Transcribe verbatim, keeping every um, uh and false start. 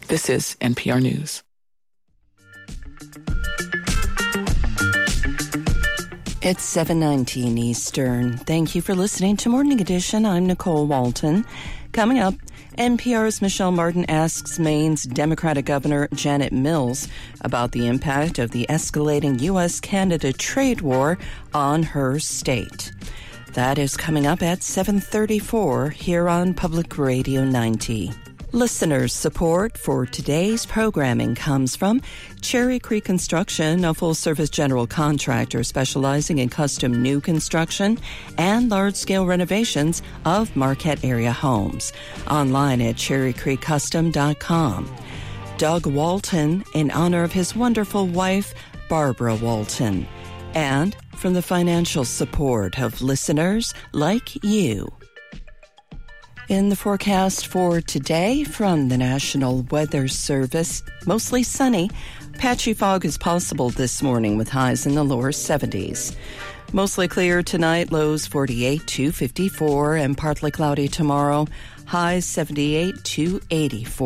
This is N P R News. It's seven nineteen Eastern. Thank you for listening to Morning Edition. I'm Nicole Walton. Coming up, N P R's Michelle Martin asks Maine's Democratic Governor Janet Mills about the impact of the escalating U S Canada trade war on her state. That is coming up at seven thirty-four here on Public Radio ninety. Listeners' support for today's programming comes from Cherry Creek Construction, a full-service general contractor specializing in custom new construction and large-scale renovations of Marquette-area homes. Online at cherry creek custom dot com. Doug Walton, in honor of his wonderful wife, Barbara Walton. And from the financial support of listeners like you. In the forecast for today from the National Weather Service, mostly sunny. Patchy fog is possible this morning with highs in the lower seventies. Mostly clear tonight, lows forty-eight to fifty-four, and partly cloudy tomorrow, highs seventy-eight to eighty-four.